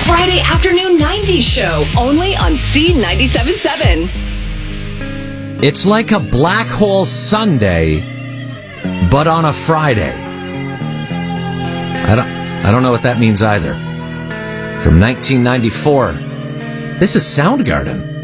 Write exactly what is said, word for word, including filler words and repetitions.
Friday afternoon nineties show, only on C ninety-seven point seven. It's like a Black Hole Sunday, but on a Friday. I don't, I don't know what that means either. From nineteen ninety-four, this is Soundgarden.